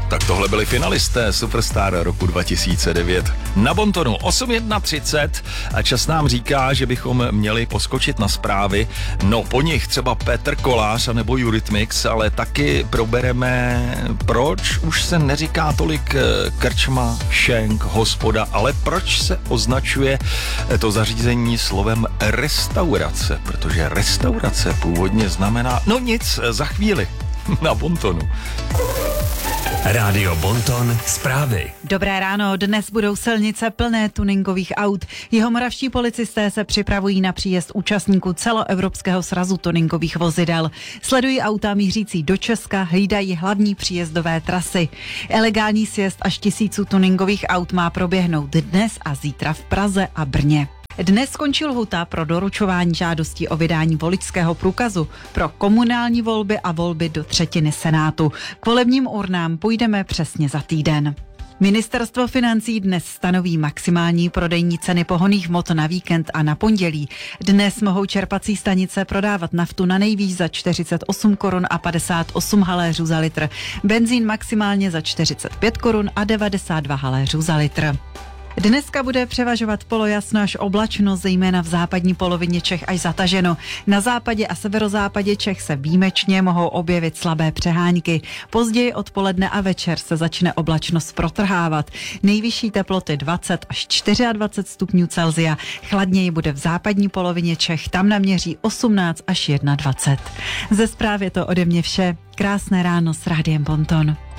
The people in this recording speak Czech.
Tak tohle byli finalisté Superstar roku 2009. Na Bontonu 8:31 a čas nám říká, že bychom měli poskočit na zprávy. No po nich třeba Petr Kolář a nebo Eurythmics, ale taky probereme, proč už se neříká tolik krčma, šenk, hospoda, ale proč se označuje to zařízení slovem restaurace, protože restaurace původně znamená, no nic, za chvíli na Bontonu. Rádio Bonton zprávy. Dobré ráno, dnes budou silnice plné tuningových aut. Jihomoravští policisté se připravují na příjezd účastníků celoevropského srazu tuningových vozidel. Sledují auta mířící do Česka, hlídají hlavní příjezdové trasy. Ilegální sjezd až 1000 tuningových aut má proběhnout dnes a zítra v Praze a Brně. Dnes skončí lhůta pro doručování žádostí o vydání voličského průkazu pro komunální volby a volby do třetiny Senátu. K volebním urnám půjdeme přesně za týden. Ministerstvo financí dnes stanoví maximální prodejní ceny pohonných hmot na víkend a na pondělí. Dnes mohou čerpací stanice prodávat naftu na nejvýš za 48 korun a 58 haléřů za litr, benzín maximálně za 45 korun a 92 haléřů za litr. Dneska bude převažovat polojasno až oblačno, zejména v západní polovině Čech až zataženo. Na západě a severozápadě Čech se výjimečně mohou objevit slabé přehánky. Později odpoledne a večer se začne oblačnost protrhávat. Nejvyšší teploty 20 až 24 stupňů Celsia. Chladněji bude v západní polovině Čech, tam naměří 18 až 21. Ze zprávy je to ode mě vše. Krásné ráno s Rádiem Bonton.